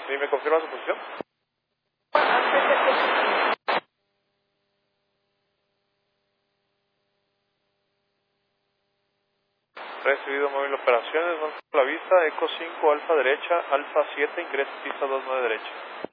¿Sí me confirma su posición? Recibido móvil operaciones, marco la vista, Eco 5, alfa derecha, alfa 7, ingresa pista 29 derecha.